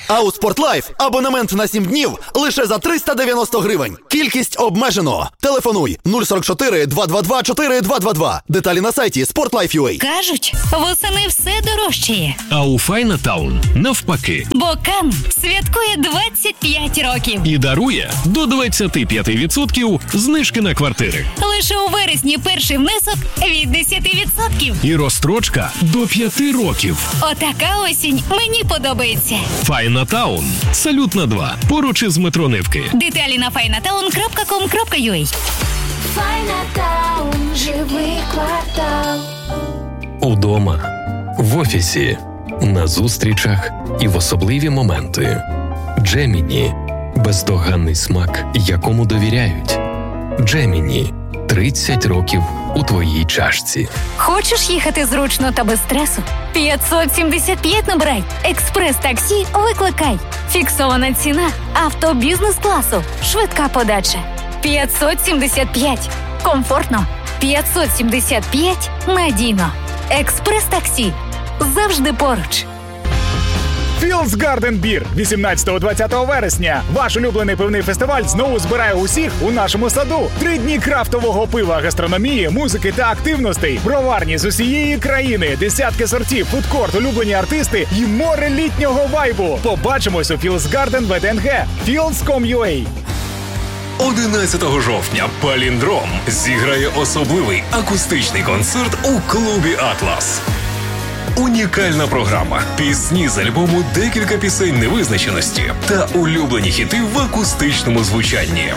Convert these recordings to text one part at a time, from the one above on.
А у Спортлайф абонемент на 7 днів лише за 390 гривень. Кількість обмежено. Телефонуй 044 222 4222. Деталі на сайті Sportlife.ua. Кажуть, восени все дорожчає. А у Файнатаун навпаки. Бо Кан святкує 25 років. І дарує до 25% знижки на квартири. Лише у вересні перший внесок від 10%. І розстрочка до 5 років. Отака осінь мені подобається. Файнатаун. Салют на 2. Поруч із метро Невки. Деталі на finatown.com.ua. Файнатаун. Живий квартал. Удома, в офісі, на зустрічах і в особливі моменти. Джеміні – бездоганний смак, якому довіряють. Джеміні – 30 років у твоїй чашці. Хочеш їхати зручно та без стресу? 575 набирай. Експрес-таксі викликай. Фіксована ціна. Авто бізнес-класу. Швидка подача. 575. Комфортно. 575. Надійно. Експрес-таксі. Завжди поруч. Fields Garden Beer 18-20 вересня. Ваш улюблений пивний фестиваль знову збирає усіх у нашому саду. 3 дні крафтового пива, гастрономії, музики та активностей. Броварні з усієї країни, десятки сортів, фудкорт, улюблені артисти і море літнього вайбу. Побачимось у Fields Garden ВДНГ. Fields.com.ua. 11 жовтня Паліндром зіграє особливий акустичний концерт у клубі «Атлас». Унікальна програма, пісні з альбому, декілька пісень невизначеності та улюблені хіти в акустичному звучанні.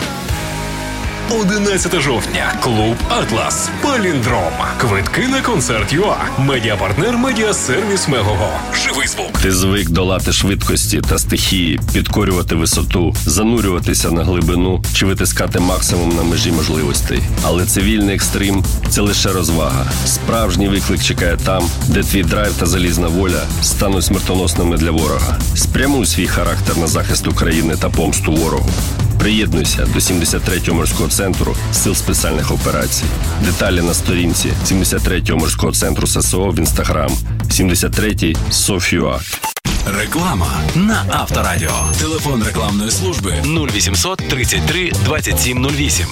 11 жовтня. Клуб «Атлас». Паліндром. Квитки на концерт ЮА. Медіапартнер «Медіасервіс Мегого». Живий звук. Ти звик долати швидкості та стихії, підкорювати висоту, занурюватися на глибину чи витискати максимум на межі можливостей. Але цивільний екстрим – це лише розвага. Справжній виклик чекає там, де твій драйв та залізна воля стануть смертоносними для ворога. Спрямуй свій характер на захист України та помсту ворогу. Приєднуйся до 73-го морського центру Сил спеціальних операцій. Деталі на сторінці 73-го морського центру ССО в Інстаграм, 73-й СОФ.ЮА. Реклама на Авторадіо. Телефон рекламної служби 0800 33 27 08.